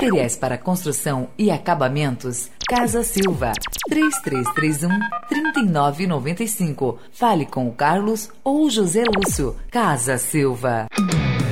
Materiais para construção e acabamentos, Casa Silva, 3331-3995. Fale com o Carlos ou o José Lúcio. Casa Silva.